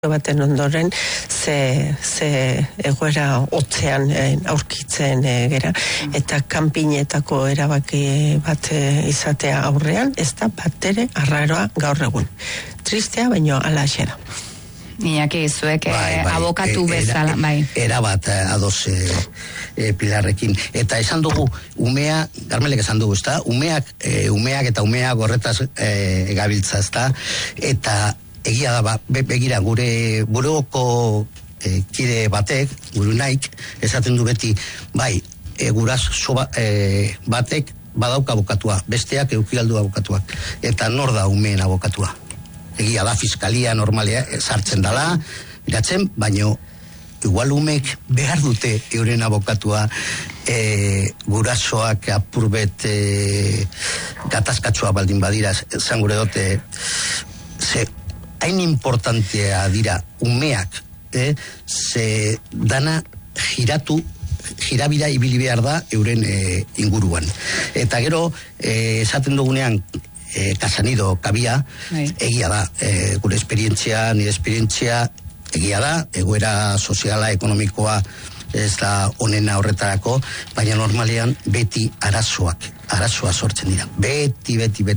baten ondoren ze egoera hotzean aurkitzen gera, eta kanpinetako erabaki bat izatea aurrean, ez da bat ere arraroa gaur egun. Tristea, baino ala da. Iñaki, zuek abokatu bezala, bai. Erabat ados Pilarrekin. Eta esan dugu, Karmelek esan dugu, ezta? Umeak eta umeak horretaz gabiltza, ezta? Eta egia da, begira, gure buruko kide batek, gure naik, esaten du beti, bai, guraso batek badauka abokatua, besteak eukialdu abokatuak. Eta nor da umeen abokatua? Egia da, fiskalia normalia sartzen dala, iratzen, baino igual umek behar dute euren abokatua, gurasoak apurbet gatazkatsua baldin badira, zan gure dote, hain importantea dira umeak, ze dana jirabira ibili behar da euren inguruan. Eta gero, esaten dugunean, Casanido kabia, egia da, gure nire esperientzia, egia da, egoera soziala, ekonomikoa, ez da onena horretarako, baina normalean beti arazoa sortzen dira. Beti.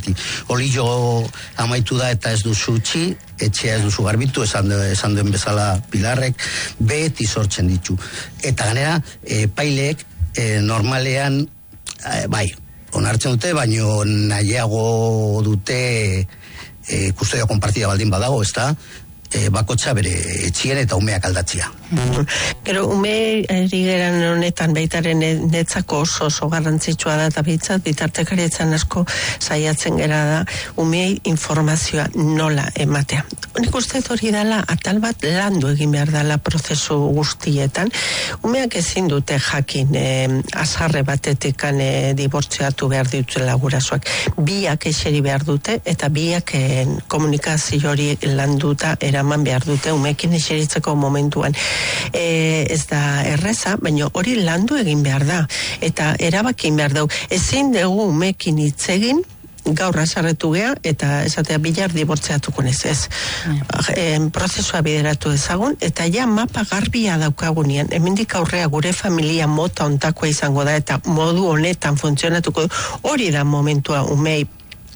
Olio amaitu da eta ez duzu utzi, etxea ez duzu garbitu, esan duen bezala Pilarrek, beti sortzen ditu. Eta ganera, paileek normalean, bai, onartzen dute, baino nahiago dute kustodia konpartida baldin badago, ez da, bakotxa bere etxien eta umeak aldatzia. Gero, ume erigeran honetan baitaren netzako oso garrantzitsua da, eta bitartekaritzen asko saiatzen gera da, umei informazioa nola ematea. Nik uste hori dela, atal bat landu egin behar dela prozesu guztietan. Umeak ezin dute jakin azarre batetikan dibortziatu behar dituzela gurasoak. Biak eseri behar dute, eta biak komunikazio hori landuta eraman behar dute umekin eseritzeko momentuan. Ez da erreza, baina hori landu egin behar da, eta erabakin behar dau. Ezin dugu umekin hitz egin, gaur azarretu gea, eta esatea bilar dibortzeatuko ez. Prozesua bideratu ezagun, eta ja mapa garbia daukagunean, hemendik aurrea gure familia mota ontakoa izango da, eta modu honetan funtzionatuko, hori da momentua umei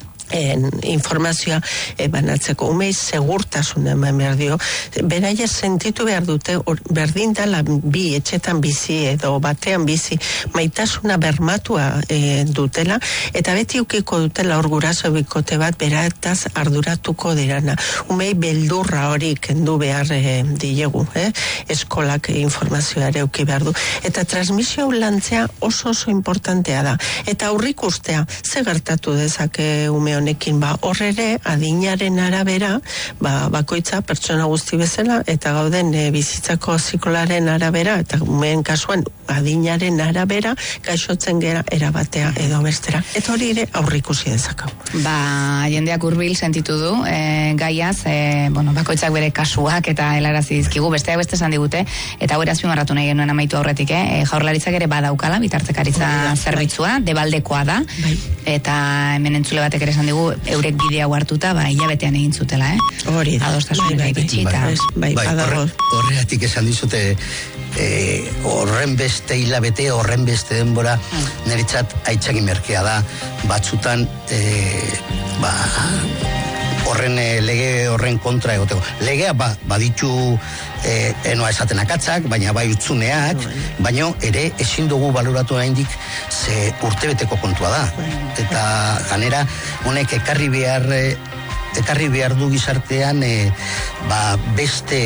informazioa banatzeko. Umei segurtasuna eman behar dio. Beraia sentitu behar dute, berdin dala bi etxetan bizi edo batean bizi, maitasuna bermatua dutela, eta beti ukiko dutela hor guraso bikote bat berataz arduratuko dirana. Umei beldurra hori kendu behar dilegu, eskolak informazioa ere uki behar du. Eta transmisio lantzea oso importantea da. Eta aurrik ustea, ze gertatu dezake ume honekin, horrere adinaren arabera, bakoitza pertsona guzti bezala, eta gauden bizitzako ziklaren arabera, eta umeen kasuan adinaren arabera, gaixotzen gera erabatea edo bestera. Eta hori ere aurrikusi dezakau. Jendeak hurbil sentitu du, gaiaz, bakoitzak bere kasuak eta helarazi dizkigu, besteak beste esan digute, eta hori azpimarratu nahi genuen amaitu aurretik, Jaurlaritzak ere badaukala, bitartekaritza zerbitzua, debaldekoa da, eta hemen entzule batek ere esan digu, eurek bidea hartuta, hilabetean egin zutela, hori da. Adostasunetik itxita. Horregatik esan dizute, horren beste hilabete, horren beste denbora, niretzat aitzaki merkea da, batzutan, lege horren kontra egoteko. Legea baditu enoa esaten akatzak, baina bai utzuneak, baina ere ezin dugu baloratu nahindik ze urtebeteko kontua da. Eta ganera, honek ekarri behar du gizartean beste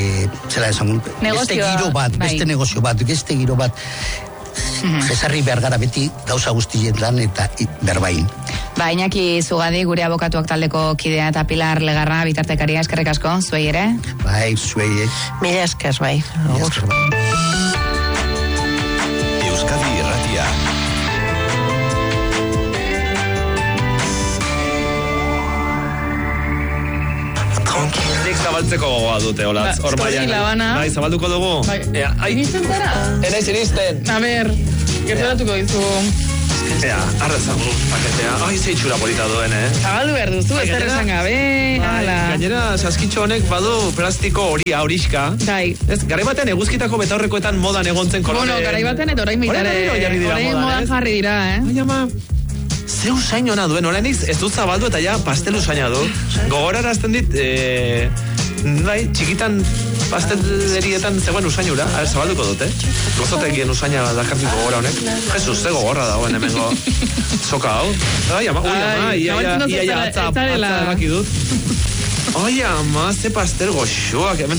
negozio bat, beste giro bat jesarri behar gara beti gauza guztien lan eta berbain. Iñaki Zugadi, gure abokatuak taldeko kidea eta Pilar Legarra, bitartekaria, eskerrik asko, zuei ere? Bai, zuei. Mila esker, bai. Euskadi Irratia. Nik zabaltzeko gogoa dute, Olatz. Bai, zabalduko dugu? Bai, iristen zara? Enaiz iristen. A ber, gerturatuko dizu. Ea, arrazago paketea. Ai, zeitxura polita duen, Zabaldu behar duzu, ez errezan gabe. Gainera, saskitxo honek badu plastiko horiska. Bai. Ez, garai batean eguzkitako betaurrekoetan modan egontzen kolore. Bueno, garai batean eta orain baitare. Orain modan jarri dira, Ai, ama, ze usain hona duen, horreniz ez du zabaldu eta ja pastel usaina du. Gogorarazten dit, bai, txikitan pastelerietan zegoen usainura, zabalduko dut, Gozotekien usaina dakartiko gogora honek. Jesus, ze gogorra dagoen hemengo soka hau. Ai, ama, ia atza baki dut. Ai, ama, ze pastel goxoak, hemen.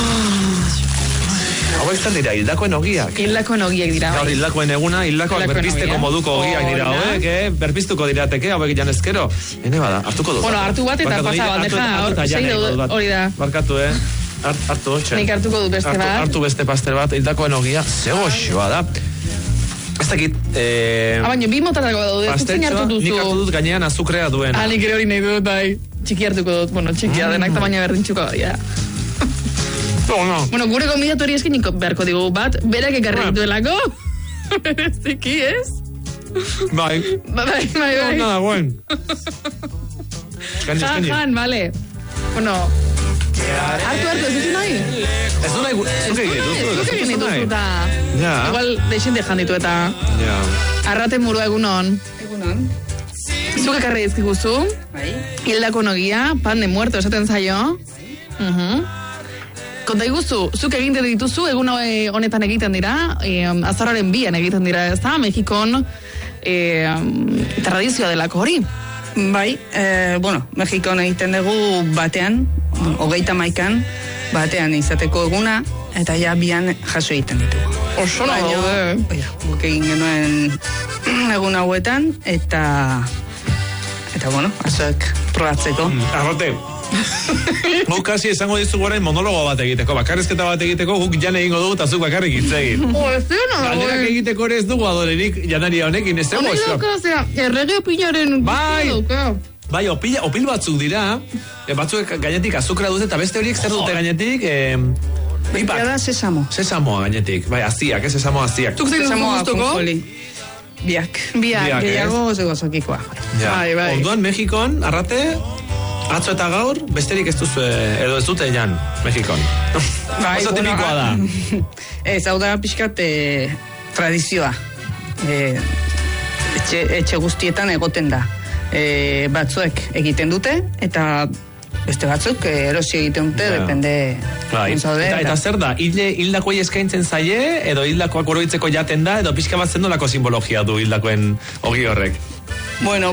Hau izan dira, hildakoen ogiak. Hildakoen ogiak dira. Gaur hildakoen eguna, hildakoak berpizteko moduko ogiak dira hauek, berpiztuko dirateke, hauek janezkero. Hene bada, hartuko dut. Bueno, hartu bat eta pasa bandeja, hori da. Barkatu, Hartu, txen. Nik hartuko du beste bat. Hartu beste pastel bat, hildakoen ogia, ze goxoa da. Ez dakit... baina, bi motatako daude, zuzen hartu duzu. Nik hartu dut gainean azukrea duena. Nik ere hori nahi dut, bai. Txiki hartuko dut, bueno, txikia denak tamaina berdintxuko, ja. Bueno, gure konbidatu hori eskin beharko digu bat, berak ekarri dituelako. Ziki, ez? Bai. Bai. Nada, buen. Jan, vale. Bueno... Hartu, ez duzu nahi? Ez du nahi, zuke egin dituzu eta... Igual, deixen dejan ditu eta... Arrate murua egunon. Egunon. Zuke karri dizkiguzu. Bai. Hildako nogia, pan de muerto esaten zaio. Konta iguzu, zuke egin dituzu, egun honetan egiten dira, azararen 2an egiten dira, ez da, Mexikon tradizioa delako hori. Bai, bueno, Mexikon egiten dugu batean, 31an, batean izateko eguna, eta ja 2an jaso egiten ditugu. Oso nago, guk egin genuen egun hauetan, eta bueno, azoek probatzeko. Arrote, guk kasi esango dizugu orain monologo bat egiteko, bakarrizketa bat egiteko, guk jan egingo dugu eta zuk bakarrik hitz egin. Ez dena, galderak egiteko ere ez dugu adorerik janaria honekin, ez dugu. Hone dauka, errege opilaren Bai, opil batzuk dira, batzuk gainetik azukra dute, eta beste horiek zer dute gainetik, Baitea da sesamo. Sesamoa gainetik, bai, aziak, sesamo aziak. Zuk zein duzu guztuko? Biak, gehiago zegozokikoa. Bai. Orduan, Mexikon, arrate, atzo eta gaur, besterik ez duzu, edo ez dute jan, Mexikon. Oso tipikoa da. Ez, hau da pixkat tradizioa. Etxe guztietan egoten da. Batzuek egiten dute, eta beste batzuk erosi egiten dute, depende... Eta zer da, hildakoei eskaintzen zaie, edo hildakoak oroitzeko jaten da, edo pixka bat zendolako simbologia du hildakoen ogi horrek? Bueno,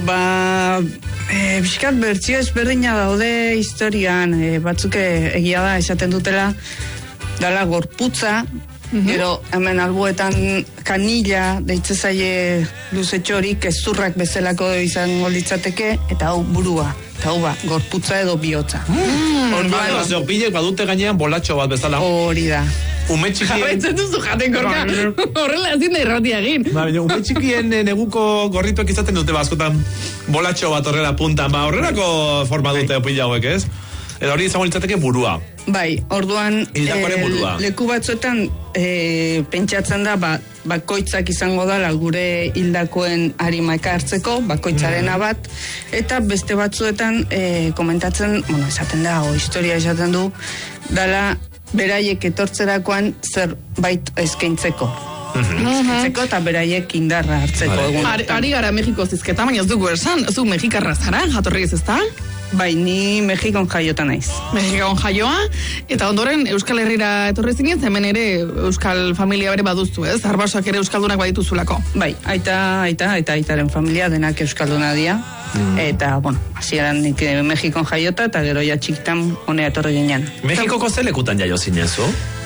pixkat bertzio ezberdina daude historian, batzuk egia da esaten dutela, dala gorputza, gero hemen alboetan kanila deitze zaie luzetxorik ezurrak bezalako izango litzateke, eta hau burua, eta hau gorputza edo bihotza. Zeopilek badute gainean bolatxo bat bezala. Hori da. Ume txikien... Jarraitzen duzu jaten gorka, horrela ezin da irratia egin. Ume txikien neguko gorrituak izaten dute bazkotan bolatxo bat horrela puntan, horrelako forma dute opila hauek, ez? Edo hori izango litzateke burua. Bai, orduan leku batzuetan pentsatzen da bakoitzak izango dala gure hildakoen harima ekartzeko, bakoitzarena bat, eta beste batzuetan komentatzen, esaten da, historia esaten du, dala beraiek etortzerakoan zerbait eskaintzeko. Eskaintzeko eta beraiek indarra hartzeko. Ari gara Mexiko zizketa, baina ez dugu esan, zu mexikarra zara, jatorri ez da? Bai, ni Mexikon jaiota naiz. Mexikon jaioa, eta ondoren Euskal Herrira etorri zinen, hemen ere Euskal familia bere baduztu, ez? Arbasoak ere Euskaldunak badituzulako. Bai, aitaren familia denak Euskalduna dira. Eta, hasieran nik Mexikon jaiota, eta gero ja txikitan honea etorri ginen. Mexikoko ze lekutan jaio zinezu?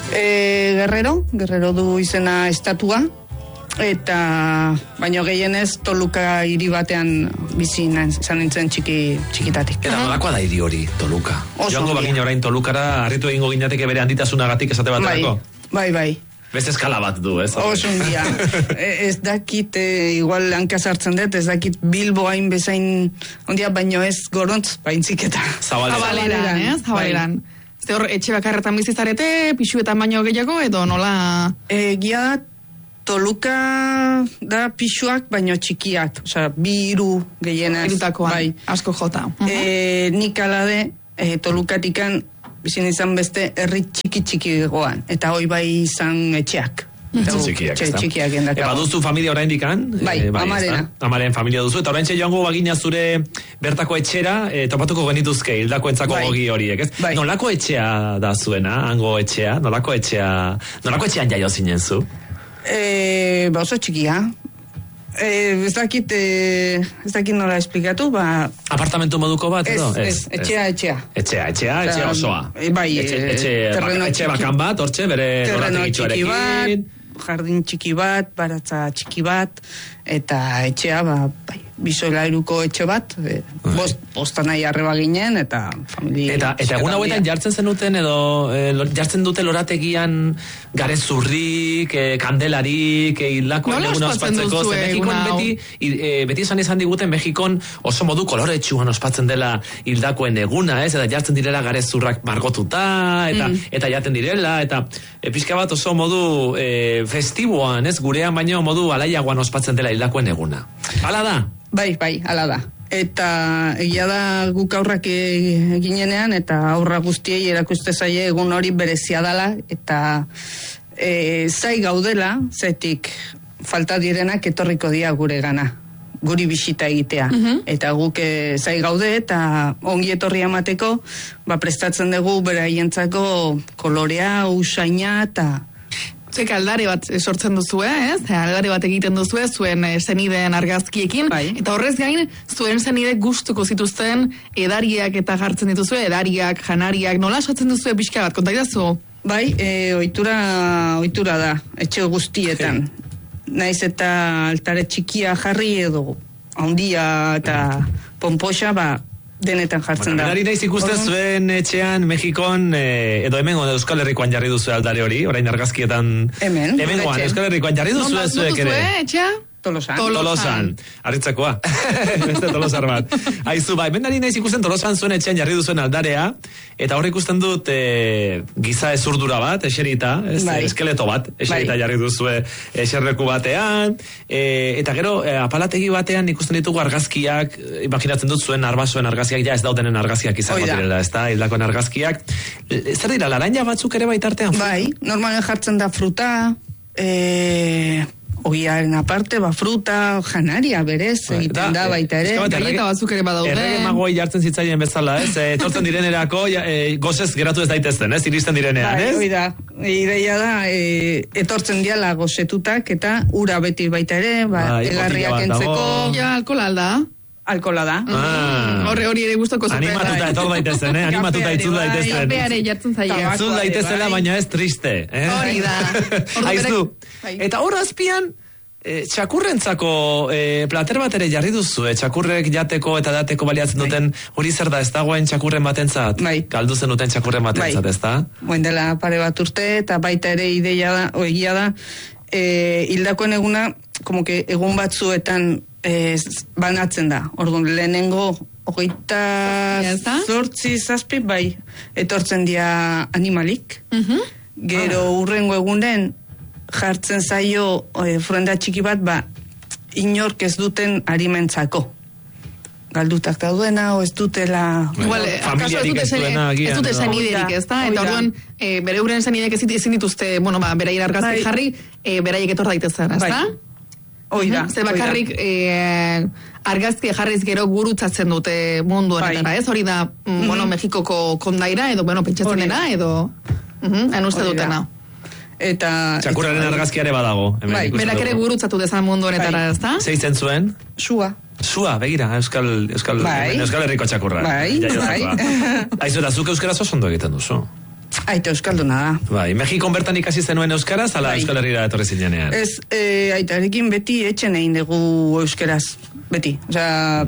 Guerrero du izena estatua. Eta, baino gehienez, Toluca hiri batean bizi izan nintzen txikitatik. Eta nolakoa da hiri hori, Toluca? Joango bagin orain Tolucara, harritu egingo ginateke bere handitasunagatik esate baterako? Bai. Beste eskala bat du, ez? Oso undia. Ez dakit, igual hankasartzen dut, ez dakit Bilbo hain bezain ondia, baino ez Gorontz, baintziketa. Zabaleran, ez? Zabaleran. Hor, etxe bakarretan bizizarete, pixuetan baino gehiago, edo nola... Egia da, Toluka da pixuak, baino txikiak. Osea, 2-3 gehienez. Irutakoan, asko jota. Nik alade, Tolukatikan bizin izan beste herri txiki goan. Eta hoi bai izan etxeak. Txikiak endako. Baduzu familia oraindik kan? Bai, amarena. Amaren familia duzu. Eta oraintxe joango bagina zure bertako etxera, topatuko genituzke hildakoentzako gogi horiek, ez? Bai. Nolako etxea da zuena, hango etxea? Nolako etxean jaio zinen zu? Oso txikia. Ez dakit nola esplikatu, apartamentu moduko bat, edo? Ez, etxea. Etxea osoa. Bai, etxe bakan bat, hortxe, bere terreno jardin txiki bat, baratza txiki bat, eta etxea, bai, bisolairuko etxe bat, bostan nahi arreba ginen, eta familia... Eta egun hauetan jartzen zenuten, edo jartzen dute lorategian garezurrik, kandelarik, hildakoen eguna ospatzeko, beti izan diguten Mexikon oso modu koloretsuan ospatzen dela hildakoen eguna, ez? Eta jartzen direla garezurrak margotuta, eta jaten direla, eta pixka bat oso modu festiboan, ez? Gurean baino modu alaiagoan ospatzen dela hildakoen eguna. Hala da? Bai, hala da. Eta egia da guk aurrak eginenean, eta aurra guztiei erakuste zaie egun hori berezia dela, eta zai gaudela, zetik falta direnak etorriko dira gure gana, guri bisita egitea. Eta guk zai gaude, eta ongi etorri amateko, prestatzen dugu beraientzako kolorea, usaina, eta... Zek aldare bat sortzen duzue, ez? Aldare bat egiten duzue, zuen zenideen argazkiekin, eta horrez gain, zuen zenide gustuko zituzten edariak eta jartzen dituzue, edariak, janariak, nola sortzen duzue pixka bat, kontaidazu? Bai, ohitura da, etxe guztietan. Naiz eta altare txikia jarri edo, handia eta pomposa, denetan jartzen da. Berari naiz ikusten zuen etxean, Mexikon, edo hemengoan Euskal Herrikoan jarri duzu aldare hori, orain argazkietan... Hemengoan, Euskal Herrikoan jarri duzu zuek ere. Etxea? Tolosan. Arritzakoa. Beste Tolosar bat. Aizu, bendari naiz ikusten Tolosan zuen etxean jarri duzuen aldarea, eta hor ikusten dut giza ezurdura bat, eserita, eskeleto bat, eserita jarri duzue eserleku batean, eta gero, apalategi batean ikusten ditugu argazkiak, imaginatzen dut zuen arbasoen argazkiak, ja ez daudenen argazkiak izango direla, ez da, hildakoen argazkiak. Zer dira, laranja batzuk ere baitartean? Bai, normalen jartzen da fruta, ogiaren aparte, fruta, janaria berez, egiten da baita ere. Galleta batzuk ere badaude. Errege magoi jartzen zitzaien bezala, ez? Etortzen direnerako, gozez geratu ez daitezten, ez? Iristen direnean, ez? Hoi da, ideia da, etortzen diala gozetutak, eta ura beti baita ere, egarriak entzeko. Ja, alkola alda. Alkola da. Hori ere gustoko zuten. Animatuta etor daitezen, Animatuta itzul daitezen. Kapeare jartzen zaia. Itzul daitezela, baina ez triste. Hori da. Aizu. Eta hor azpian, txakurrentzako plater bat ere jarri duzu, txakurrek jateko eta dateko baliatzen duten, hori zer da, ez dagoen txakurren batentzat? Galdu zen duten txakurren batentzat, ez da? Buen dela pare bat urte, eta baita ere ideia da, egia da, hildakoen eguna, como que egun batzuetan banatzen da. Orduan, lehenengo 28 bai, etortzen dira animalik. Gero urrengo egunen jartzen zaio ofrenda txiki bat, inork ez duten arimentzako. Galdutak daudena, o ez dutela... Familiarik ez duena agian. Ez dute zeniderik, ez da? Eta orduan, bere uren zenidek ezin dituzte, beraien argazki jarri, beraiek etor daitezen, ez da? Oida. Ze bakarrik argazki jarriz gero gurutzatzen dute mundu honetara, ez? Hori da, Mexikoko kondaira, edo, pentsatzen dena, edo... Han uste dutena. Eta... Txakurraren argazkiare badago. Berak ere gurutzatu dezan mundu honetara, ez da? Zeitzen zuen? Sua, begira, Euskal Herriko txakurra. Bai. Aizu, eta zuk euskaraz oso ondo egiten duzu. Aita euskalduna da. Bai, Mexikon bertan ikasi zenuen euskaraz, ala Euskal Herrira etorri zinenean? Ez, aitarekin beti etxen egin dugu euskaraz, beti. Osea,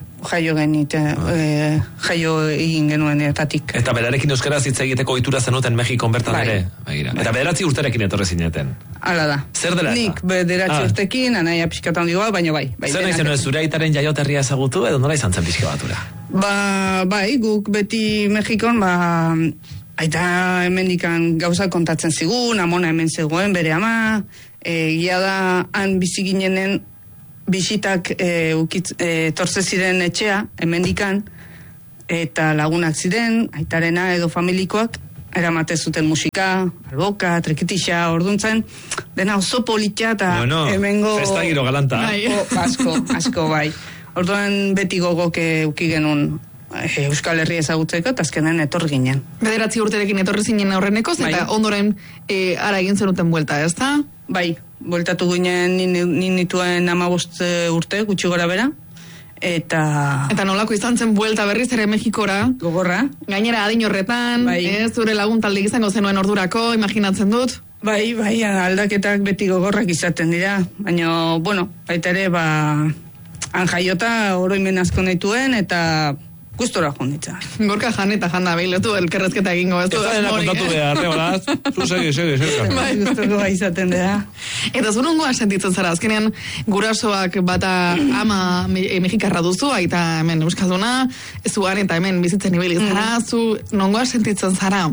jaio egin genuen etatik. Eta berarekin euskaraz hitz egiteko ohitura zenuten Mexikon bertan ere? Begira. Eta 9 urterekin etorri zineten? Hala da. Zer dela? Nik 9 urtekin, anaia pixkatan digoa, baina bai. Zer nahi zenuen zure aitaren jaioterria ezagutu, edo nola izan zen pixka batura? Bai, guk beti Mexikon, aita hemendikan gauza kontatzen zigun, amona hemen zegoen bere ama, Egia da, han bizi ginenen bisitak torze ziren etxea, hemendikan, eta lagunak ziren, aitarena edo familikoak, eramate zuten musika, alboka, trekitixa, orduntzen, dena oso politxa eta hemengo... Festa giro galanta. Asko, bai. Orduan beti gogok uki genuen Euskal Herria ezagutzeko, eta azkenen etorri ginen. 9 urterekin etorri zinen aurrenekoz, eta ondoren ara egin zenuten buelta, ez da? Bai, bueltatu ginen nituen 15 urte, gutxi gora bera. Eta nolako izan zen buelta berriz ere Mexikora. Gogorra. Gainera adin horretan, zure lagun talde izango zenuen ordurako, imaginatzen dut. Bai, aldaketak beti gogorrak izaten dira. Baina, baita ere, han jaiota oroimen asko nahituen, eta gustora jonditza. Gorka jan eta janda behiletu elkerrezketa egingo. Ez dena kontatu behar, rebalaz. Zu segi. Gustoko izaten dira. Eta zurungoa sentitzen zara, azkenean gurasoak bata ama mexikarra duzu, eta hemen euskalduna, zuan eta hemen bizitzen ibili zara, zu nongoa sentitzen zara?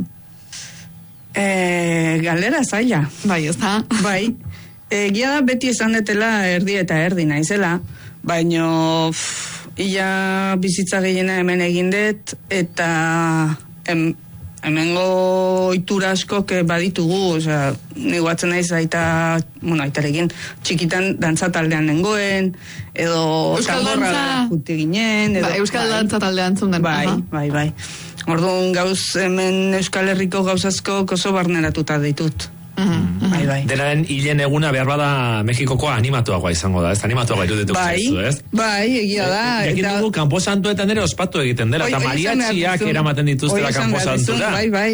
Galdera zaila. Bai, ez da? Bai. Egia da beti esan detela erdi eta erdi naizela, baino... Ia bizitza gehiena hemen egindet, eta hemengo ohitura askok baditugu, osea, nigu atzen naiz aitarekin txikitan dantza taldean nengoen, edo kanborra juti ginen, edo... Euskal dantza taldean zunden. Bai. Orduan gauz hemen Euskal Herriko gauzazko oso barneratuta ditut. Bai. Denaren hilen eguna behar bada Mexikokoa animatuagoa izango da, ez? Animatuagoa iruditu zaizu, ez? Bai, egia da. Jakin dugu kanpo santuetan ere ospatu egiten dela, eta mariatxiak eramaten dituztela kanpo santura. Bai.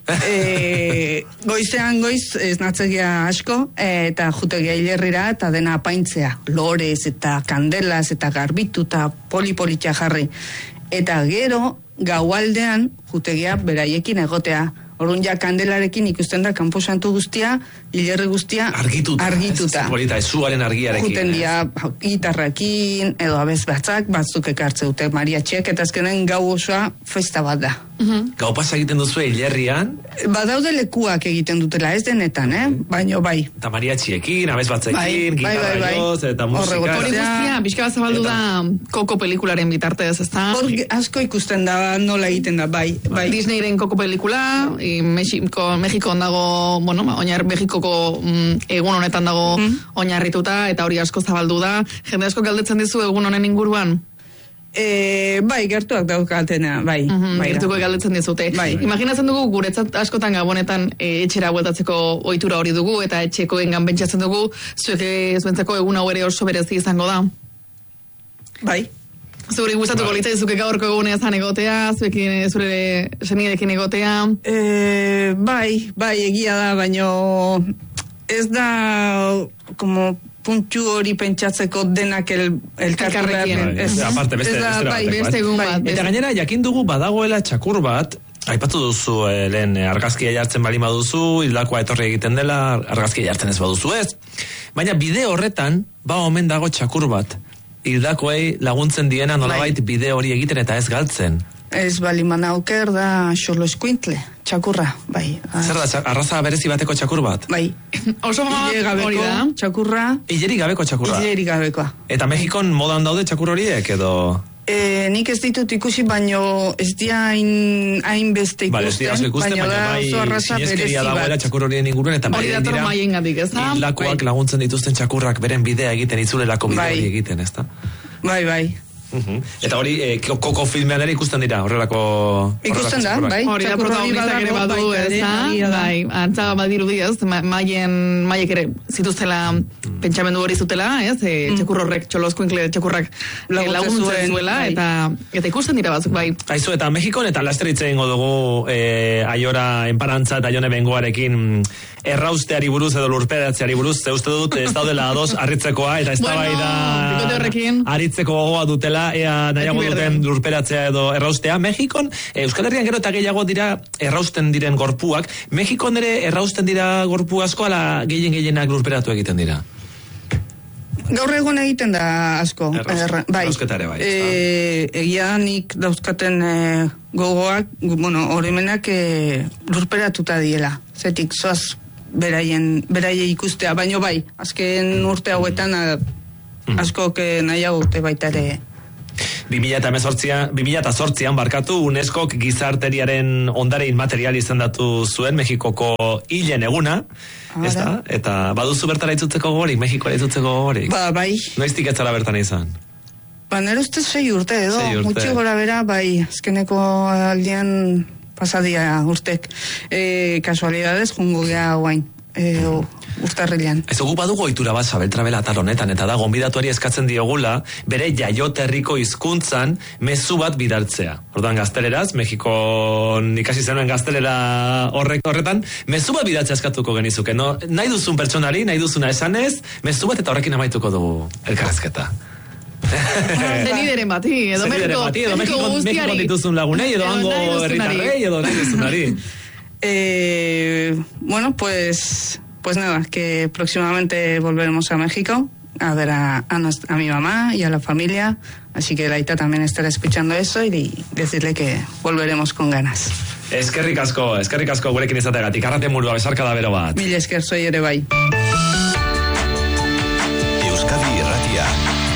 Goizean goiz ez natzegia asko, eta jutegia hilerrira, eta dena apaintzea, lorez, eta kandelaz, eta garbitu, eta polipolitxa jarri. Eta gero, gaualdean, jutegia beraiekin egotea. Orduan ja kandelarekin ikusten da kanpo santu guztia, hilerri guztia argituta. Ez zuaren argiarekin. Juten dia gitarrakin, edo abez batzuk ekartze dute mariatxiek, eta azkenen gau osoa festa bat da. Gau pasa egiten duzu hilerrian? Badaude lekuak egiten dutela, ez denetan, baino bai. Eta mariatxiekin, abez batzekin, gitarra joz, eta musika. Hori guztia, pixka bat zabaldu da Koko pelikularen bitartez, ez da? Asko ikusten da, nola egiten da, bai. Disneyren Koko pelikula, Mexikon dago, Mexikoko egun honetan dago oinarrituta, eta hori asko zabaldu da. Jende asko galdetzen dizu egun honen inguruan? Bai, gertuak daukatena, bai. Gertuko galdetzen dizute. Imaginatzen dugu, guretzat askotan gabonetan etxera bueltatzeko ohitura hori dugu, eta etxekoengan pentsatzen dugu, zuentzako egun hau ere oso berezi izango da. Bai. Zuri gustatuko litzaizuke gaurko egunean egotea, zuekin zure senidekin egotea? Bai, egia da, baino ez da como puntu hori pentsatzeko denak elkarrekin. Aparte, beste egun bat. Eta gainera, jakin dugu badagoela txakur bat, aipatu duzu, lehen argazkia jartzen bali baduzu, hildakoa etorri egiten dela, argazkia jartzen ez baduzu ez. Baina bide horretan, omen dago txakur bat. Hildakoei laguntzen diena nolabait bide hori egiten eta ez galtzen. Ez baliman auker da xolo eskuintle, txakurra, bai. Zer da, arraza berezi bateko txakur bat? Bai. Oso hori da? Txakurra. Hileri gabeko txakurra? Hileri gabekoa. Eta Mexikon modan daude txakur horiek edo... Nik ez ditut ikusi, baino ez dia hain beste ikusten, baino da oso arraza berezi bat. Dagoela txakur horien inguruen, eta hori dator maiengatik, ez da? Hildakoak laguntzen dituzten txakurrak beren bidea egiten, itzulelako bide hori egiten, ez da? Bai. Eta hori, Koko filmean ere ikusten dira, horrelako... Ikusten da, bai. Hori da protagonistak ere badu, ez da? Bai, antza badiru diaz, maiek ere zituztela pentsamendu hori zutela, ez? Txakur horrek, txolozkoinkle txakurrak laguntzen zuela, eta ikusten dira batzuk, bai. Aizu, eta Mexikon, eta lasteritze ingo dugu Aiora enparantza eta Jone Bengoarekin errausteari buruz edo lurperatzeari buruz, ze uste dut ez daudela ados harritzekoa, eta ez da bai da haritzeko gogoa dutela, ea nahiago duten lurperatzea edo erraustea. Mexikon, Euskal Herrian gero eta gehiago dira errausten diren gorpuak. Mexikon ere errausten dira gorpu asko, ala gehienak lurperatu egiten dira? Gaur egun egiten da asko. Errausketare bai. Egia nik dauzkaten gogoak, horimenak lurperatuta diela. Zetik, zoaz beraie ikustea, baino bai, azken urte hauetan askok nahiago dute baita ere. 2008an barkatu UNESCOk gizarteriaren ondare inmaterial izendatu zuen Mexikoko hilen eguna, ez da? Eta baduzu bertara itzutzeko gogorik, Mexikoara itzutzeko gogorik? Bai. Noiztik ez zara bertan izan? Nire ustez 6 urte edo, gutxi gora bera, bai, azkeneko aldean pasadia urtek. Kasualidades, jungo gea guain, urtarrilean. Ez dugu badugu ohitura bat Sabeltrabel atal honetan, eta da, gonbidatuari eskatzen diogula, bere jaioterriko hizkuntzan mezu bat bidaltzea. Orduan gazteleraz, Mexikon ikasi zenuen gaztelera horretan, mezu bat bidaltzea eskatuko genizuke. No? Nahi duzun pertsonari, nahi duzuna esanez, mezu bat eta horrekin amaituko dugu elkarrezketa. Zenideren bati, edo Mexikon dituzun lagunei, edo hango herritarrei, edo nahi duzunari. Bueno, pues nada, que próximamente volveremos a México a ver a mi mamá y a la familia, así que Laita también estará escuchando eso y decirle que volveremos con ganas. Eskerrik asko gurekin izateagatik, arrate murua, besarkada bero bat. Mil esker, soy ere bai. Euskadi Irratia.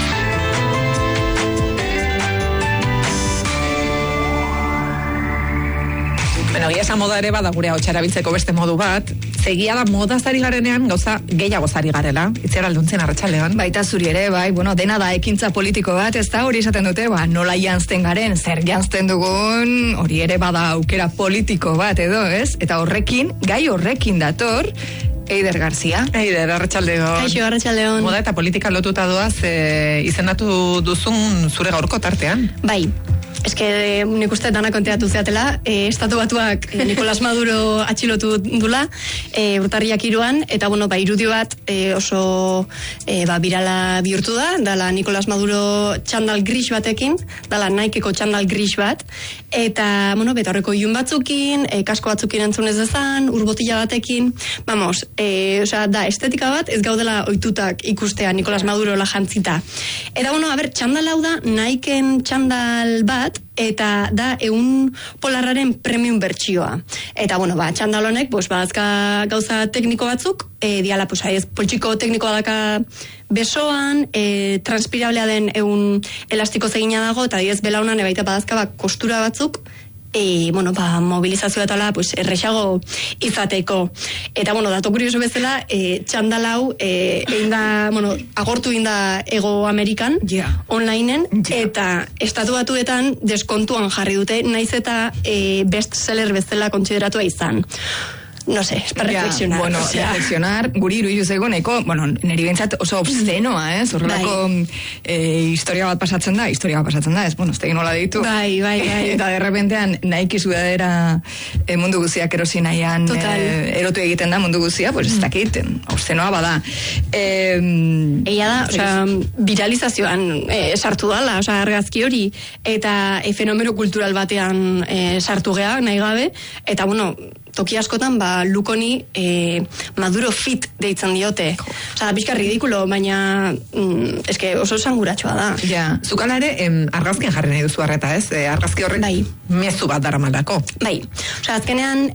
Bueno, egia esan moda ere bada gure hau txarabiltzeko beste modu bat, zegia da modaz ari garenean gauza gehiago zari garela, itziar alduntzen arratsaldean. Baita zuri ere, bai, bueno, dena da ekintza politiko bat, ez da hori esaten dute, nola janzten garen, zer janzten dugun, hori ere bada aukera politiko bat edo, ez? Eta gai horrekin dator, Eider García. Eider, arratsaldeon. Kaixo, arratsaldeon. Moda eta politika lotuta doaz, izendatu duzun zure gaurko tartean. Bai. Eske nik uste dana konteatu zeatela, Estatu Batuak Nicolás Maduro atxilotu dula, urtarriak 3an, eta bueno, irudio bat oso birala bihurtu da, dala Nicolás Maduro txandal gris batekin, dala Nikeko txandal gris bat, eta bueno, betorreko ilun batzukin, kasko batzukin entzunez dezan, urbotila batekin, vamos, da estetika bat, ez gaudela ohitutak ikustea Nicolás Maduro la jantzita. Eta bueno, txandal hau da, Niken txandal bat, eta da $1 premium bertsioa. Eta bueno, txandal honek, badazka gauza tekniko batzuk, diala, poltsiko teknikoa daka besoan, transpirablea den elastiko zegina dago, eta diez belaunan ebaita badazka kostura batzuk, mobilizazioa eta errexago izateko. Eta, dato kurioso bezala, txandal hau agortu inda Ego Amerikan, onlineen, eta Estatu Batuetan deskontuan jarri dute, naiz eta bestseller bezala kontsideratua izan. No sé, es para reflexionar. Bueno, reflexionar, guri iruditu zaigu nahiko, niri bentsat oso obszenoa, horrelako historia bat pasatzen da, ez tegin nola ditu. Bai. Eta derrepentean nahiki sudadera mundu guziak erosi nahian erotu egiten da mundu guzia, ez dakit, obszenoa bada. Eia da, viralizazioan sartu dala, argazki hori, eta fenomeno kultural batean sartu geha, nahi gabe, eta toki askotan, lukoni Maduro fit deitzen diote. Bizka ridikulo, baina eske oso sanguratsua da. Ja, zukala ere, argazkien jarri nahi duzu arreta, ez? Argazki horrek mezu bat daramalako. Bai, azkenean,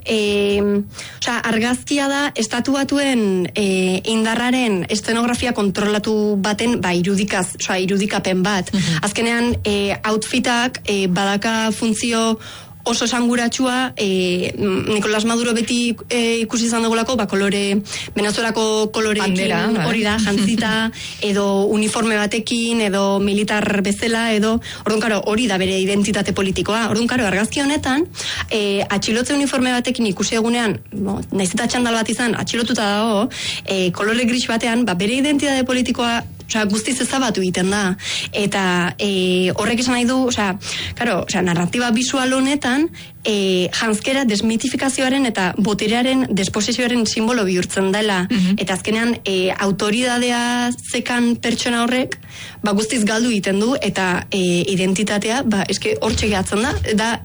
argazkia da Estatu Batuen indarraren estenografia kontrolatu baten, irudikapen bat. Azkenean, outfitak badaka funtzio oso sanguratsua, Nicolás Maduro beti ikusi izan dugulako, kolore, Venezuelako koloreekin, hori da, jantzita, edo uniforme batekin, edo militar bezala, edo, hori da bere identitate politikoa. Argazki honetan, atxilotze uniforme batekin ikusi egunean, naiz eta txandal bat izan, atxilotuta dago, kolore gris batean, bere identitate politikoa guztiz ezabatu egiten da. Eta horrek esan nahi du, narratiba visual honetan, janzkera desmitifikazioaren eta boterearen desposizioaren simbolo bihurtzen dela. Eta azkenean, autoridadea zekan pertsona horrek, guztiz galdu egiten du, eta identitatea, eske hortxe gehatzen da,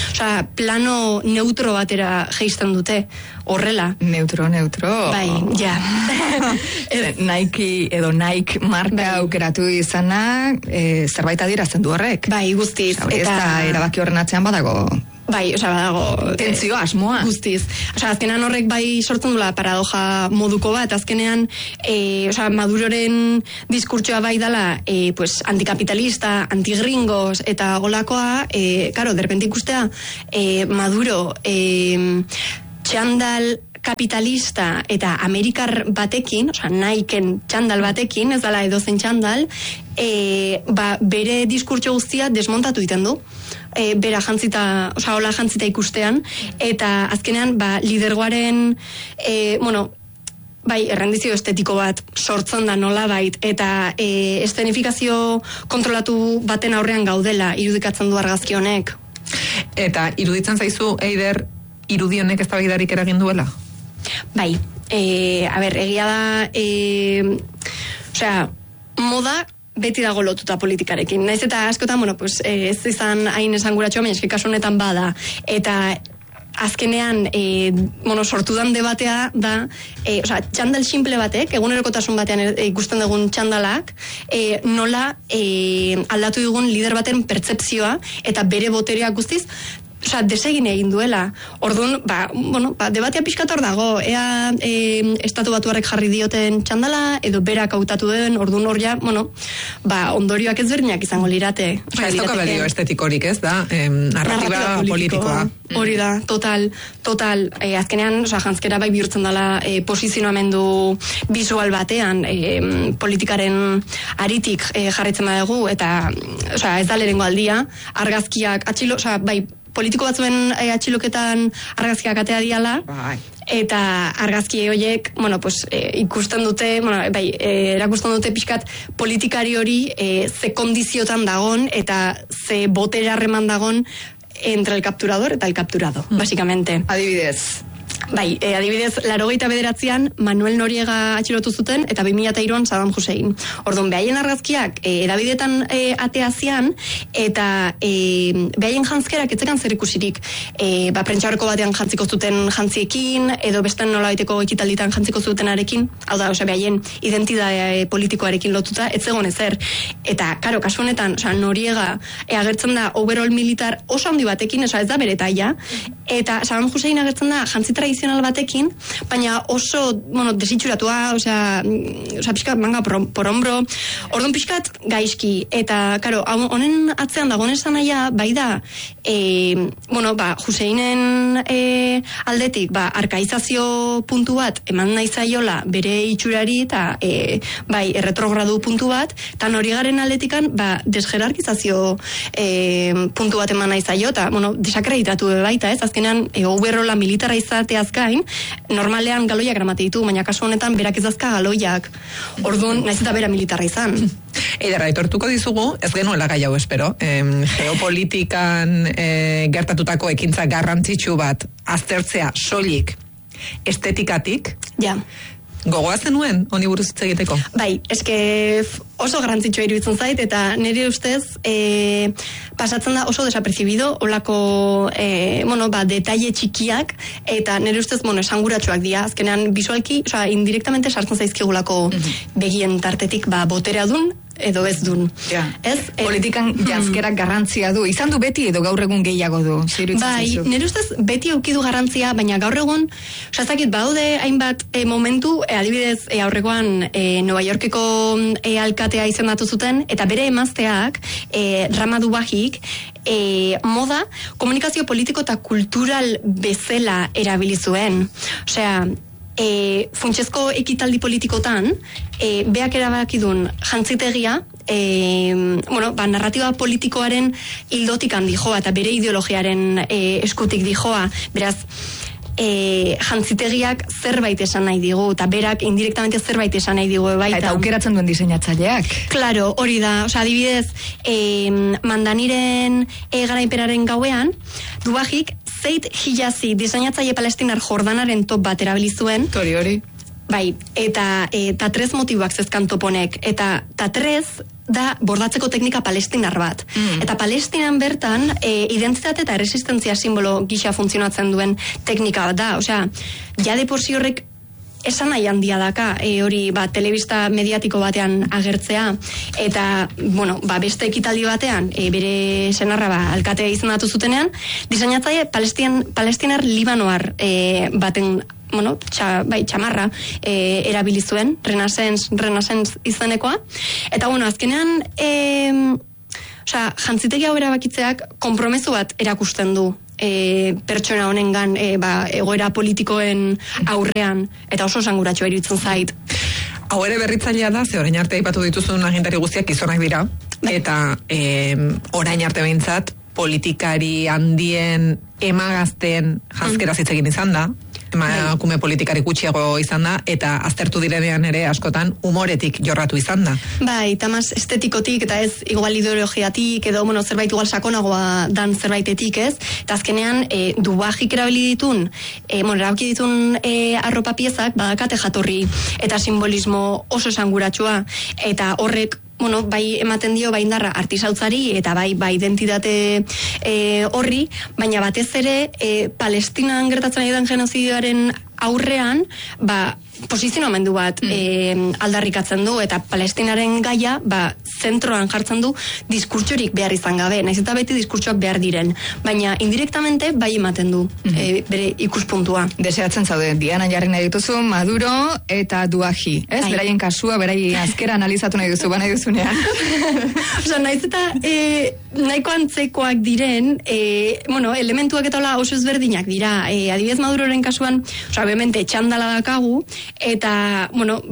plano neutro batera geisten dute, horrela. Neutro. Bai, ja. Nike marka aukeratu izana, zerbait adierazten du horrek. Bai, guztiz. Eta erabaki horren atzean badago Bai, osea, badago... Tentzio, asmoa. Guztiz. Osea, azkenean horrek bai sortzen dula paradoja moduko bat, azkenean, osea, Maduroren diskurtsoa bai dala, pues, antikapitalista, antigringos, eta golakoa, karo, derrepente ikustea, Maduro, txandal kapitalista eta amerikar batekin, osea, Niken txandal batekin, ez dala edozen txandal, bere diskurtso guztia desmontatu iten du. Bera jantzita, osea, hola jantzita ikustean, eta azkenean, lidergoaren, bai, errendizio estetiko bat sortzen da nola bait, eta eszenifikazio kontrolatu baten aurrean gaudela irudikatzen du argazki honek. Eta iruditzen zaizu, Eider, irudi honek eztabaidarik eragin duela? Bai, egia da, osea, moda beti dago lotuta politikarekin. Naiz eta askotan, ez izan hain esanguratxoa, baina eski kasu honetan bada. Eta azkenean, sortudan debatea da, txandal simple batek, egunerokotasun batean ikusten dugun txandalak, nola aldatu dugun lider baten pertzepzioa, eta bere boterea guztiz, desegin egin duela. Orduan, debatea pixkator dago, ea estatu batuarrek jarri dioten txandala, edo berak hautatu den, orduan hor ja, ondorioak ezberdinak izango lirate. Ez dauka balio estetikorik, ez da? Narratiba politikoa. Hori da, total. Azkenean, jantzkera bai bihurtzen dela posizionamendu visual batean, politikaren aritik jarritzen badugu, eta ez da lehenengo aldia, argazkiak, politiko batzuen atxiloketan argazkiak atea diala, eta argazki horiek, ikusten dute, erakusten dute pixkat politikari hori ze kondiziotan dagon, eta ze botere harreman dagon entre el capturador eta el capturado, básicamente. Adibidez. Bai, adibidez, 89an Manuel Noriega atxilotu zuten, eta 2003an Saddam Hussein. Orduan, behaien argazkiak edabidetan ateazian, eta behaien jantzkerak etzekan zer ikusirik. Prentxaurreko batean jantziko zuten jantziekin, edo besten nola baiteko ekitalditan jantziko zutenarekin, hau da, behaien identitate politikoarekin lotuta, etzegon ezer. Eta, karo, kasu honetan, Noriega agertzen da overall militar oso handi batekin, ez da bere taia, eta Saddam Hussein agertzen da jantzi tradizional batekin, baina oso, desitxuratua, pixkat manga por hombro, orduan pixkat gaizki, eta, karo, honen atzean dagoen esan naia, bai da, Husseinen aldetik, arkaizazio puntu bat, eman nahi zaiola bere itxurari, eta, erretrogradu puntu bat, eta Norigaren aldetikan, desjerarkizazio puntu bat eman nahi zaio, eta, desakreditatu baita, ez, azkenean, overrola militarra izateaz gain, normalean galoiak eramate ditu, baina kasu honetan berak ez dazka galoiak. Orduan, naiz eta bera militarra izan. Eiderra, aitortuko dizugu, ez genuela gai hau espero, geopolitikan gertatutako ekintza garrantzitsu bat aztertzea soilik estetikatik. Ja. Gogoa zenuen, honi buruz hitz egiteko? Bai, eske oso garrantzitsua iruditzen zait, eta nire ustez pasatzen da oso desapercibido, olako, detalle txikiak, eta nire ustez, esanguratsuak dira, azkenean visualki, indirektamente sartzen zaizkigulako begien tartetik, boterea dun, edo ez dun. Politikan janzkerak garrantzia du. Izan du beti edo gaur egun gehiago du? Bai, nire ustez beti aukidu garrantzia, baina gaur egun, zakit, baude hainbat momentu, adibidez, aurrekoan Nueva Yorkeko alkatea izendatu zuten, eta bere emazteak, Ramadu Bajik, moda, komunikazio politiko eta kultural bezala erabili zuen. Osea, funtsezko ekitaldi politikotan, beak erabakidun jantzitegia, narratiba politikoaren hildotikan dijoa, eta bere ideologiaren eskutik dijoa, beraz, jantzitegiak zerbait esan nahi digu, eta berak indirektamente zerbait esan nahi digu baita. Eta aukeratzen duen diseinatzaileak. Claro, hori da, adibidez, Mandaniren garaipenaren gauean, Dubajik Zeit Hijazi diseinatzaile palestinar Jordanaren top bat erabili zuen. Hori. Bai, eta trez motiboak zezkan toponek, eta trez da bordatzeko teknika palestinar bat. Eta Palestinan bertan identitate eta resistentzia simbolo gisa funtzionatzen duen teknika bat da. Osea, ja de por si horrek esan nahi handia daka, hori telebista mediatiko batean agertzea, eta, bueno, beste ekitaldi batean, bere senarra alkatea izendatu zutenean, diseinatzaile palestinar libanoar baten, bueno, txamarra erabili zuen, Renaissance izenekoa, eta, bueno, azkenean, jantzitegi hau erabakitzeak konpromezu bat erakusten du pertsona honengan egoera politikoen aurrean, eta oso esanguratsua iruditzen zait. Hau ere berritzailea da, ze orain arte aipatu dituzun agintari guztiak gizonak dira, eta orain arte behintzat politikari handien emagazten janzkera hitz egin izan da, emakume politikari gutxiago izan da, eta aztertu direnean ere askotan humoretik jorratu izan da. Bai, tamaz estetikotik eta ez igual ideologiatik edo zerbait igual sakonagoa dan zerbaitetik, ez? Eta azkenean dubajik erabili ditun, erabaki ditun arropa piezak badakate jatorri eta simbolismo oso esanguratsua, eta horrek bai ematen dio bai indarra artisautzari eta bai identitate horri, baina batez ere Palestinan gertatzen ari den genozidioaren aurrean, posizionamendu bat aldarrikatzen du, eta Palestinaren gaia zentroan jartzen du diskurtsorik behar izan gabe, naiz eta beti diskurtsoak behar diren, baina indirektamente bai ematen du bere ikuspuntua. Deseatzen zaude, Diana jarri nahi dituzu, Maduro eta Duaji, ez? Beraien kasua, berai azkera analizatu nahi duzu, nahi duzunean. Naiz eta nahiko antzekoak diren, elementuak eta oso ezberdinak dira, adibidez Maduroren kasuan, obviamente txandala dakagu, eta,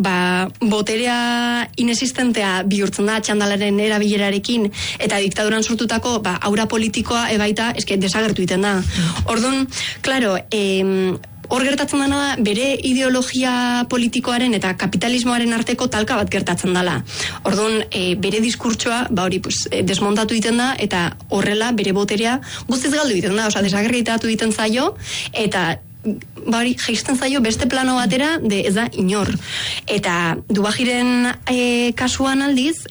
boterea inexistentea bihurtzen da txandalaren erabilerarekin, eta diktaduran sortutako, aura politikoa ebaita, desagertu iten da. Orduan, klaro, hor gertatzen dena da, bere ideologia politikoaren eta kapitalismoaren arteko talka bat gertatzen dela. Orduan, bere diskurtsoa, desmontatu iten da, eta horrela bere boterea guztiz galdu iten da, desagerritatu iten zaio, eta jaisten zaio beste plano batera ez da inor. Eta Dubajiren kasuan aldiz,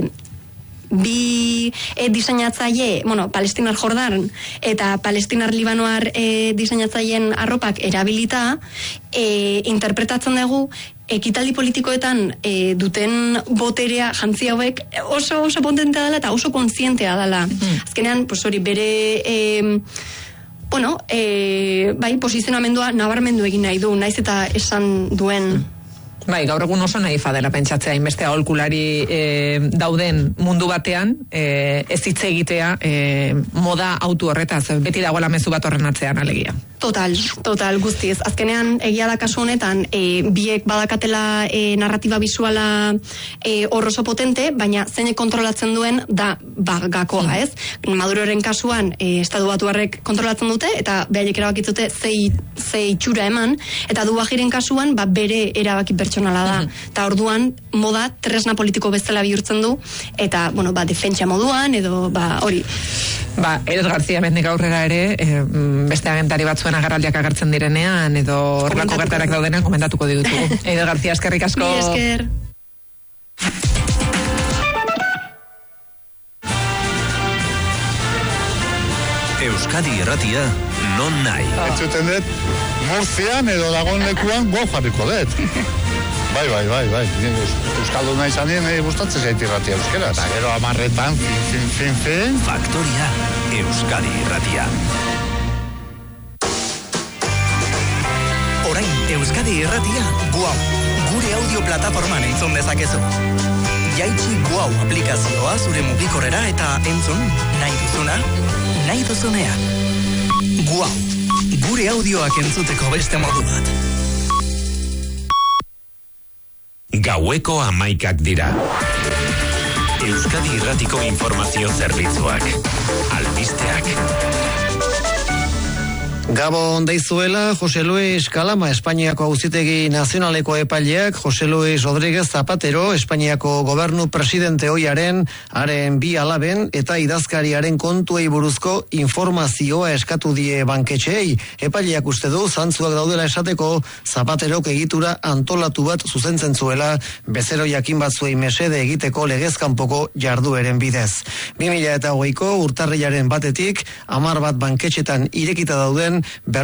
bi diseinatzaile, Palestinar Jordan eta Palestinar Libanoar diseinatzaileen arropak erabilita, interpretatzen dugu ekitaldi politikoetan duten boterea jantzi hauek oso potentea dela eta oso kontzientea dela. Azkenean, hori bere posizionamendua nabarmendu egin nahi du, naiz eta esan duen. Bai, gaur egun oso nahi fadela pentsatzea, inbeste aholkulari dauden mundu batean, ez hitz egitea moda autu horretaz, beti dagoela mezu bat horren atzean alegia. Total, guztiz. Azkenean, egia da kasu honetan, biek badakatela narratiba bisuala oso potente, baina zeinek kontrolatzen duen da gakoa, ez? Maduroren kasuan, Estatu Batuarrek kontrolatzen dute, eta behaiek erabakitzute ze itxura eman, eta Dubajiren kasuan, bere erabaki pertsonala da. Eta orduan, moda tresna politiko bezala bihurtzen du, eta, defentsa moduan, edo, hori. Eros García mendik aurrera ere, beste agentari batzuen agerraldiak agertzen direnean, edo horrelako gertarak daudenean komentatuko ditugu. Eros García, eskerrik asko. Mi esker. Euskadi Irratia, non nahi. Entzuten dut, Murtzian edo dagoen lekuan jarriko dut. Bai. Euskaldu nahi zanien, gustatzen zaiti Irratia euskera. Eta gero 10:00, fin. Faktoria, Euskadi Irratia. Orain, Euskadi Irratia, Guau, gure audio plataforman entzun dezakezu. Jaitsi Guau aplikazioa zure mugikorrera eta entzun nahi duzuna, nahi duzunean. Guau, gure audioak entzuteko beste modu bat. Gaueko 11:00 dira. Euskadi Irratiko informazio zerbitzuak. Albisteak. Gabon deizuela, Jose Luis Kalama, Espainiako Auzitegi Nazionaleko epaileak, Jose Luis Rodríguez Zapatero, Espainiako gobernu presidente ohiaren, haren bi alaben eta idazkariaren kontuei buruzko informazioa eskatu die banketxeei. Epaileak uste du, zantzuak daudela esateko, Zapaterok egitura antolatu bat zuzentzen zuela, bezero jakin batzuei mesede egiteko legezkanpoko jardueren bidez. 2020ko urtarrilaren batetik, 10 bat banketxetan irekita dauden inguruan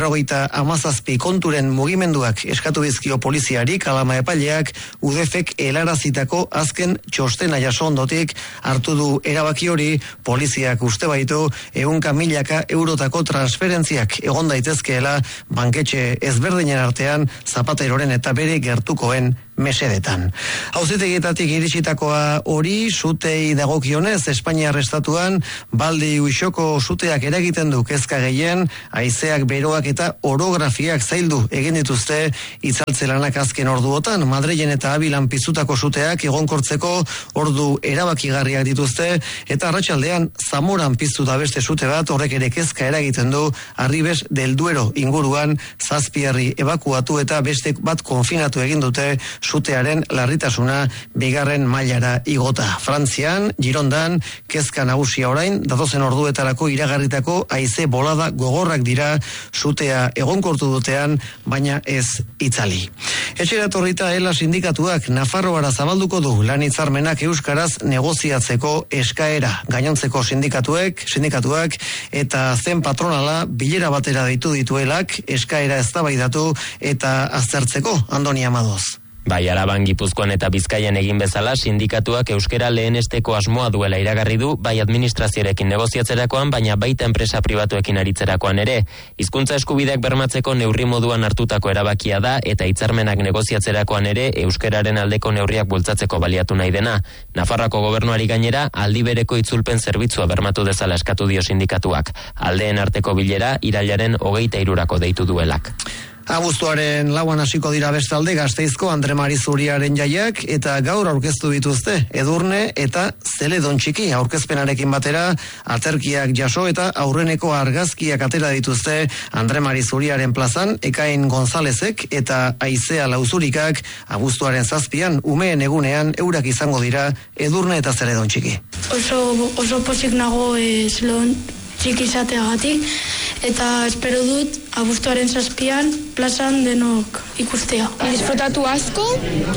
57 konturen mugimenduak eskatu dizkio poliziari Kalama epaileak UDFek helarazitako azken txostena jaso ondotik hartu du erabaki hori. Poliziak uste baitu 100.000 eurotako transferentziak egon daitezkeela banketxe ezberdinen artean Zapateroren eta bere gertukoen mesedetan. Auzitegietatik iritsitakoa hori sutei dagokionez Espainiar estatuan Baldi Uixoko suteak eragiten du kezka gehien, haizeak, beroak eta orografiak zaildu egin dituzte itzaltze lanak azken orduotan. Madrilen eta Abilan piztutako suteak egonkortzeko ordu erabakigarriak dituzte eta arratsaldean Zamoran piztu da beste sute bat, horrek ere kezka eragiten du Arribes del Duero inguruan 7 herri ebakuatu eta beste bat konfinatu egin dute sutearen larritasuna 2. mailara igota. Frantzian, Girondan, kezka nagusia orain, datozen orduetarako iragarritako haize bolada gogorrak dira sutea egonkortu dutean, baina ez itzali. Etxeratorrita ELA sindikatuak Nafarroara zabalduko du lan hitzarmenak euskaraz negoziatzeko eskaera. Gainontzeko sindikatuak eta zen patronala bilera batera deitu dituelak eskaera eztabaidatu eta aztertzeko. Andoni Amadoz. Bai, Araban, Gipuzkoan eta Bizkaian egin bezala, sindikatuak euskera lehenesteko asmoa duela iragarri du, bai administrazioarekin negoziatzerakoan, baina baita enpresa pribatuekin aritzerakoan ere. Hizkuntza eskubideak bermatzeko neurri moduan hartutako erabakia da, eta hitzarmenak negoziatzerakoan ere euskeraren aldeko neurriak bultzatzeko baliatu nahi dena. Nafarroako gobernuari gainera, aldi bereko itzulpen zerbitzua bermatu dezala eskatu dio sindikatuak. Aldeen arteko bilera, irailaren 23 deitu duelak. Abuztuaren 4 hasiko dira bestalde Gasteizko Andre Mari Zuriaren jaiak eta gaur aurkeztu dituzte Edurne eta Zeledon txiki aurkezpenarekin batera aterkiak jaso eta aurreneko argazkiak atera dituzte Andre Mari Zuriaren plazan Ekain Gonzalezek eta Aizea Lauzurikak. Abuztuaren 7 umeen egunean eurak izango dira Edurne eta Zeledon txiki. Oso pozik nago Zeledon txiki izateagatik eta espero dut abuztuaren 7 plazan denok ikustea. Disfrutatu asko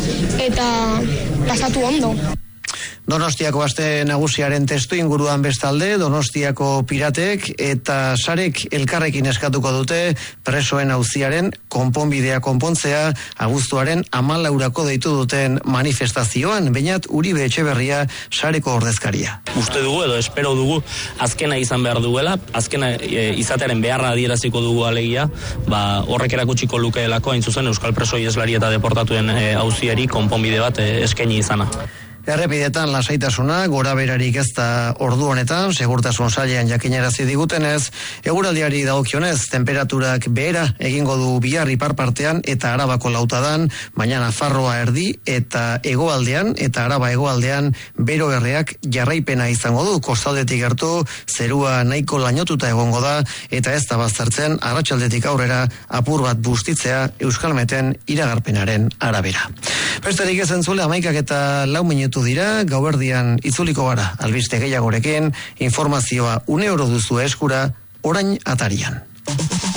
eta pasatu ondo. Donostiako aste nagusiaren testu inguruan bestalde, Donostiako piratek eta sarek elkarrekin eskatuko dute presoen auziaren konponbidea konpontzea abuztuaren 14 deitu duten manifestazioan. Beñat Uribe Etxeberria sareko ordezkaria. Uste dugu edo espero dugu azkena izan behar duela, azkena izatearen beharra adieraziko dugu alegia, horrek erakutsiko lukeelako hain zuzen Euskal Preso ieslari eta deportatuen auziari konponbide bat eskaini izana. Errepidetan lasaitasuna, gora berarik ez da ordu honetan, segurtasun sailean jakinarazi digutenez, eguraldiari dagokionez, temperaturak behera egingo du bihar ipar partean eta Arabako lautadan, baina Nafarroa erdi eta hegoaldean eta Araba hegoaldean bero erreak jarraipena izango du, kostaldetik gertu, zerua nahiko lainotuta egongo da, eta ez da baztertzen, arratsaldetik aurrera apur bat bustitzea Euskalmeten iragarpenaren arabera. Besterik ez entzule, 11:04 minutu dira, gauerdian itzuliko gara, albiste gehiagorekin, informazioa 1 euro duzu eskura, orain atarian.